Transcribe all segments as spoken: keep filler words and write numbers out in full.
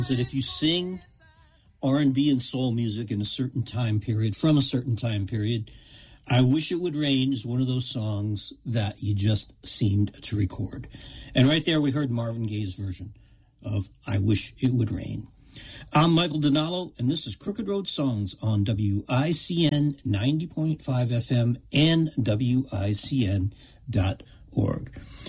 That if you sing R and B and soul music in a certain time period, from a certain time period, I Wish It Would Rain is one of those songs that you just seemed to record. And right there we heard Marvin Gaye's version of I Wish It Would Rain. I'm Michael Donalo, and this is Crooked Road Songs on W I C N ninety point five F M and W I C N dot org.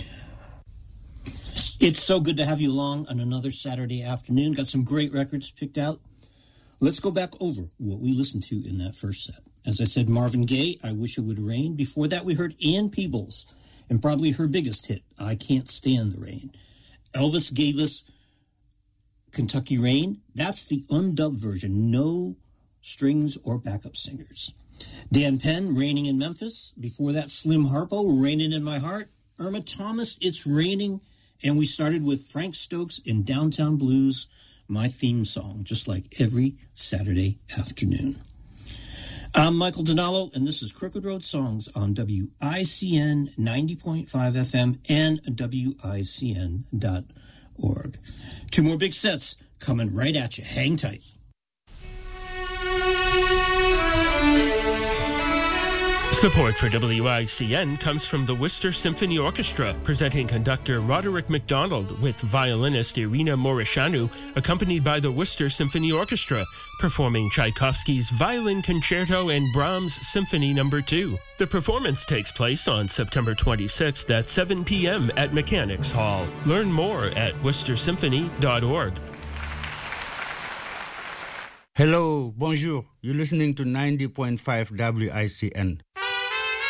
It's so good to have you along on another Saturday afternoon. Got some great records picked out. Let's go back over what we listened to in that first set. As I said, Marvin Gaye, I Wish It Would Rain. Before that, we heard Ann Peebles, and probably her biggest hit, I Can't Stand the Rain. Elvis gave us Kentucky Rain. That's the undubbed version, no strings or backup singers. Dan Penn, Raining in Memphis. Before that, Slim Harpo, Raining in My Heart. Irma Thomas, It's Raining. And we started with Frank Stokes in Downtown Blues, my theme song, just like every Saturday afternoon. I'm Michael Donalo, and this is Crooked Road Songs on W I C N ninety point five F M and W I C N dot org. Two more big sets coming right at you. Hang tight. Support for W I C N comes from the Worcester Symphony Orchestra, presenting conductor Roderick McDonald with violinist Irina Morishanu, accompanied by the Worcester Symphony Orchestra, performing Tchaikovsky's Violin Concerto and Brahms' Symphony Number two. The performance takes place on September twenty-sixth at seven p.m. at Mechanics Hall. Learn more at worcester symphony dot org. Hello, bonjour. You're listening to ninety point five W I C N.